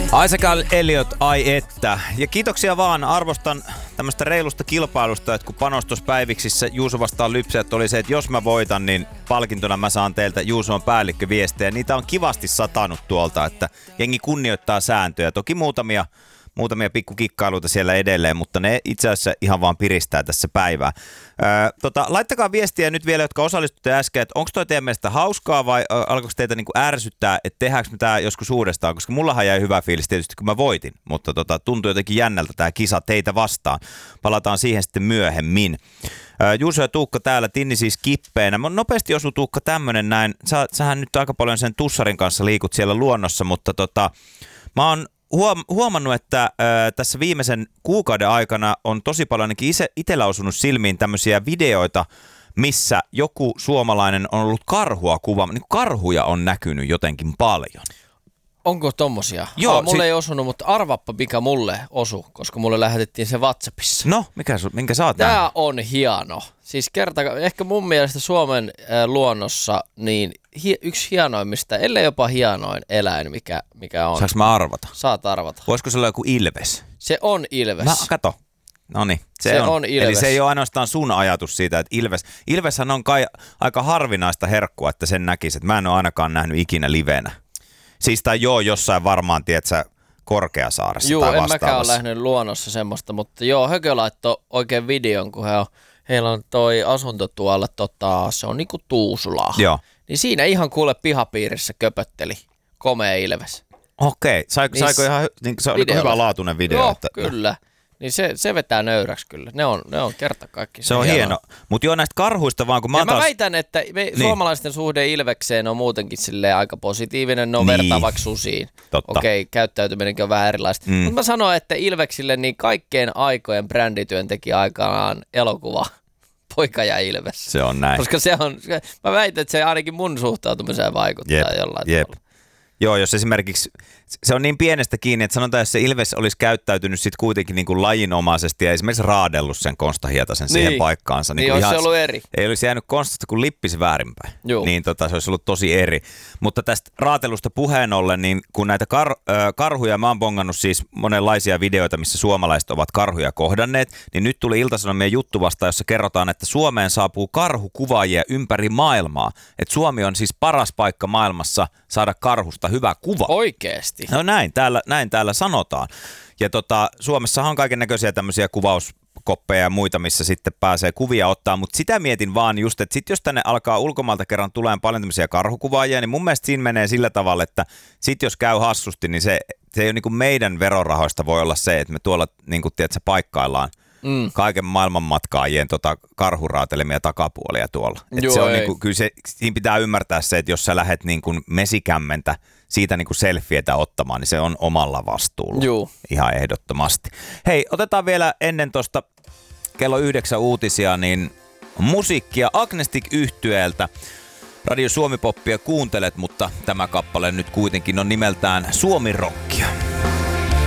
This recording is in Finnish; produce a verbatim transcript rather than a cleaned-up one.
Isaac Elliot, ai että. Ja kiitoksia vaan, arvostan tämmöistä reilusta kilpailusta, että kun panostuspäiviksissä Juuso vastaan Lypsät oli se, että jos mä voitan, niin palkintona mä saan teiltä Juuson päällikköviestejä. Niitä on kivasti satanut tuolta, että jengi kunnioittaa sääntöjä. Toki muutamia, muutamia pikkukikkailuita siellä edelleen, mutta ne itse asiassa ihan vaan piristää tässä päivää. Öö, tota, laittakaa viestiä nyt vielä, jotka osallistutte äsken, että onko toi teidän mielestä hauskaa vai ö, alkoiko teitä niinku ärsyttää, että tehdäänkö me tää joskus uudestaan, koska mullahan jäi hyvä fiilis tietysti, kun mä voitin, mutta tota, tuntuu jotenkin jännältä tää kisa teitä vastaan. Palataan siihen sitten myöhemmin. Öö, Juuso ja Tuukka täällä, Tinni siis kippeenä. Mä nopeasti osui Tuukka tämmönen näin, Sä, sähän nyt aika paljon sen tussarin kanssa liikut siellä luonnossa, mutta tota, mä oon Huom- huomannut, että äh, tässä viimeisen kuukauden aikana on tosi paljon ainakin ise, itsellä osunut silmiin tämmöisiä videoita, missä joku suomalainen on ollut karhua kuvaama. Niin karhuja on näkynyt jotenkin paljon. Onko tommosia? Joo, ah, mulle si- ei osunut, mutta arvappa mikä mulle osu, koska mulle lähetettiin se WhatsAppissa. No, mikä, minkä sä oot Tää nähnyt? on hieno. Siis kerta, ehkä mun mielestä Suomen äh, luonnossa niin hi- yksi hienoimmista, ellei jopa hienoin eläin, mikä, mikä on. Saanko mä arvata? Saat arvata. Voisiko se olla joku ilves? Se on ilves. Mä, kato. Noniin, se, Se on. on ilves. Eli se ei ole ainoastaan sun ajatus siitä, että ilves. Ilveshän on kai aika harvinaista herkkua, että sen näkisi. Että mä en ole ainakaan nähnyt ikinä livenä. Siis tai joo, jossain varmaan, tiedätkö, Korkeasaaressa Juu, tai en vastaavassa. mäkään ole nähnyt luonnossa semmoista, mutta joo, Hökö laittoi oikein videon, kun he on, heillä on toi asunto tuolla, tota, se on niinku Tuusulaa. Joo. Niin siinä ihan kuule pihapiirissä köpötteli komea ilves. Okei, saiko, Niin saiko ihan, niin se oli videolla. hyvä laatuinen video. Joo, että, kyllä. Niin se, se vetää nöyräksi kyllä. Ne on, ne on kerta kaikki. Se on hieno. hieno. Mutta joo, näistä karhuista vaan, kun mä ja oon mä taas... väitän, että me, niin. suomalaisten suhde ilvekseen on muutenkin silleen aika positiivinen. Ne on Niin. vertaa vaikka susiin. Totta. Okei, käyttäytyminenkin on vähän erilaista. Mm. Mutta mä sanon, että ilveksille niin kaikkeen aikojen brändityöntekijä aikanaan elokuva Poika ja Ilves. Se on näin. Koska se on, mä väitän, että se ainakin mun suhtautumiseen vaikuttaa Jep, jollain jep. tavalla. Joo, jos esimerkiksi, se on niin pienestä kiinni, että sanotaan, jos se ilves olisi käyttäytynyt sitten kuitenkin niin kuin lajinomaisesti ja esimerkiksi raadellut sen Konsta Hietasen niin. siihen paikkaansa. Niin, niin olisi ihan, ollut eri. Ei olisi jäänyt Konstasta kuin lippis väärinpäin. Juu. Niin tota, se olisi ollut tosi eri. Mutta tästä raatelusta puheen ollen, niin kun näitä kar- äh, karhuja, mä oon bongannut siis monenlaisia videoita, missä suomalaiset ovat karhuja kohdanneet, niin nyt tuli Ilta-Sanomien juttu vasta, jossa kerrotaan, että Suomeen saapuu karhukuvaajia ympäri maailmaa. Että Suomi on siis paras paikka maailmassa saada karhusta hyvä kuva. Oikeesti? No näin täällä, näin täällä sanotaan. Ja tota, Suomessahan on kaiken näköisiä tämmöisiä kuvauskoppeja ja muita, missä sitten pääsee kuvia ottaa, mutta sitä mietin vaan just, että sit jos tänne alkaa ulkomailta kerran tulemaan paljon tämmöisiä karhukuvaajia, niin mun mielestä siinä menee sillä tavalla, että sit jos käy hassusti, niin se, se ei ole niin kuin meidän verorahoista voi olla se, että me tuolla niin kuin, tiedätkö, paikkaillaan Mm. kaiken maailman matkaajien tota, karhuraatelemia takapuolia tuolla. Et Joo, se on ei. niinku, kyllä se, siinä pitää ymmärtää se, että jos sä lähdet niinku mesikämmentä siitä niinku selfietä ottamaan, niin se on omalla vastuulla. Joo. Ihan ehdottomasti. Hei, otetaan vielä ennen tuosta kello yhdeksän uutisia, niin musiikkia Agnestic-yhtyeeltä. Radio Suomi-poppia kuuntelet, mutta tämä kappale nyt kuitenkin on nimeltään Suomi-rockia.